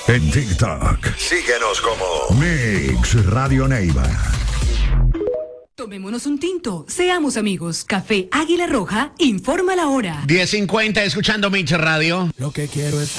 En TikTok. Síguenos como Mix Radio Neiva. Tomémonos un tinto, seamos amigos. Café Águila Roja, informa la hora. 10:50, escuchando Mix Radio. Lo que quiero es